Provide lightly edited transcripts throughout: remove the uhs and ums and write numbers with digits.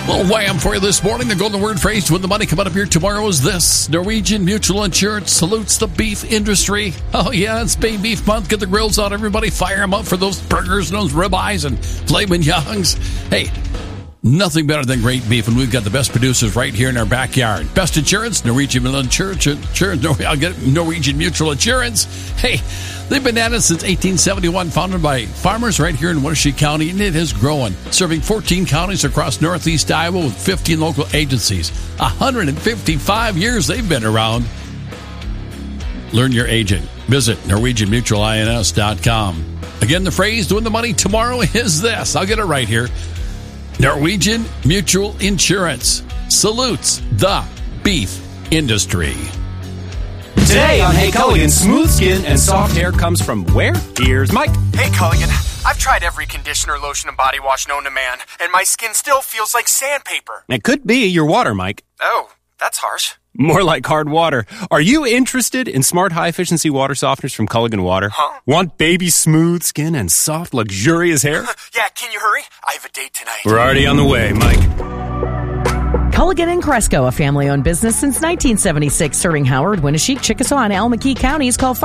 Well, wham for you this morning. The golden word phrase to win the money coming up here tomorrow is this. Norwegian Mutual Insurance salutes the beef industry. Oh, yeah, it's Bay Beef Month. Get the grills out, everybody. Fire them up for those burgers and those ribeyes and filet mignons. Hey, nothing better than great beef, and we've got the best producers right here in our backyard. Best insurance, Norwegian Mutual Insurance. Hey, they've been at it since 1871, founded by farmers right here in Winnebago County, and it has grown, serving 14 counties across northeast Iowa with 15 local agencies. 155 years they've been around. Learn your agent. Visit NorwegianMutualINS.com. Again, the phrase to win the money tomorrow is this. I'll get it right here. Norwegian Mutual Insurance salutes the beef industry. Today on Hey Culligan, smooth skin and soft hair comes from where? Here's Mike. Hey Culligan, I've tried every conditioner, lotion, and body wash known to man, and my skin still feels like sandpaper. It could be your water, Mike. Oh, that's harsh. More like hard water. Are you interested in smart, high-efficiency water softeners from Culligan Water? Huh? Want baby smooth skin and soft, luxurious hair? Yeah, can you hurry? I have a date tonight. We're already on the way, Mike. Culligan and Cresco, a family-owned business since 1976, serving Howard, Winnebago, Chickasaw, and Almaquee counties. Call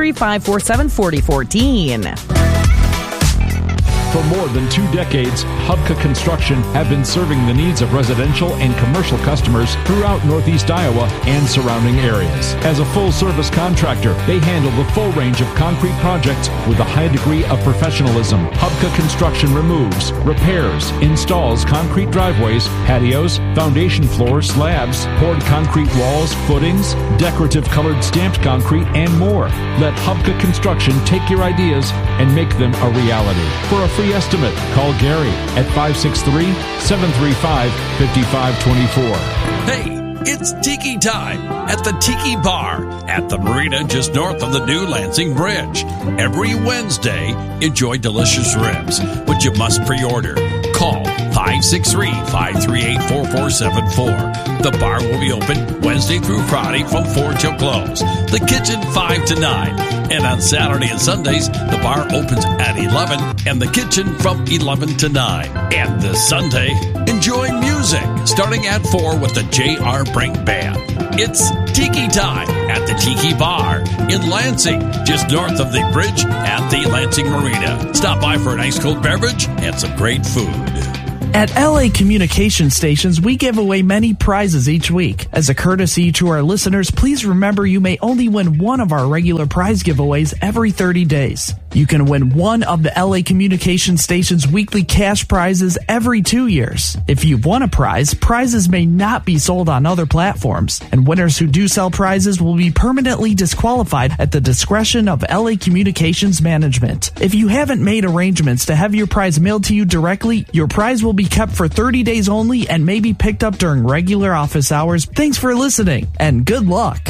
563-547-4014. For more than 2 decades, Hubka Construction have been serving the needs of residential and commercial customers throughout Northeast Iowa and surrounding areas. As a full-service contractor, they handle the full range of concrete projects with a high degree of professionalism. Hubka Construction removes, repairs, installs concrete driveways, patios, foundation floors, slabs, poured concrete walls, footings, decorative colored stamped concrete, and more. Let Hubka Construction take your ideas and make them a reality. For a free estimate, call Gary at 563-735-5524. Hey, it's Tiki time at the Tiki Bar at the marina just north of the new Lansing Bridge. Every Wednesday, enjoy delicious ribs, but you must pre-order. Call 563-538-4474. The bar will be open Wednesday through Friday from 4 till close. The kitchen 5 to 9. And on Saturday and Sundays, the bar opens at 11 and the kitchen from 11 to 9. And this Sunday, enjoy music starting at 4 with the J.R. Brink Band. It's Tiki time at the Tiki Bar in Lansing, just north of the bridge at the Lansing Marina. Stop by for an ice cold beverage and some great food. At LA Communication Stations, we give away many prizes each week. As a courtesy to our listeners, please remember you may only win one of our regular prize giveaways every 30 days. You can win one of the LA Communication Station's weekly cash prizes every 2 years. If you've won a prize, prizes may not be sold on other platforms, and winners who do sell prizes will be permanently disqualified at the discretion of LA Communications Management. If you haven't made arrangements to have your prize mailed to you directly, your prize will be kept for 30 days only and may be picked up during regular office hours. Thanks for listening, and good luck.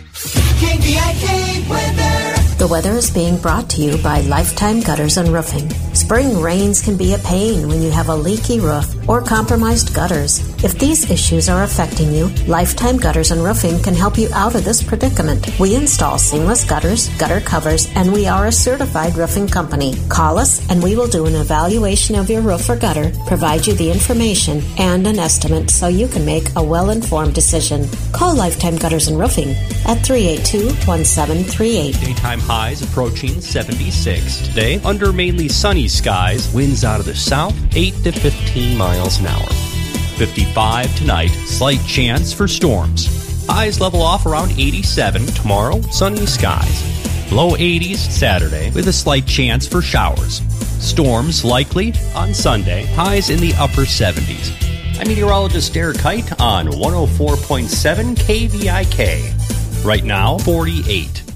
KVIK weather. The weather is being brought to you by Lifetime Gutters and Roofing. Spring rains can be a pain when you have a leaky roof or compromised gutters. If these issues are affecting you, Lifetime Gutters and Roofing can help you out of this predicament. We install seamless gutters, gutter covers, and we are a certified roofing company. Call us and we will do an evaluation of your roof or gutter, provide you the information and an estimate so you can make a well-informed decision. Call Lifetime Gutters and Roofing at 382-1738. Daytime highs approaching 76. Today, under mainly sunny skies, winds out of the south, 8 to 15 miles an hour. 55 tonight, slight chance for storms. Highs level off around 87 tomorrow, sunny skies. Low 80s Saturday with a slight chance for showers. Storms likely on Sunday, highs in the upper 70s. I'm meteorologist Derek Height on 104.7 KVIK. Right now, 48.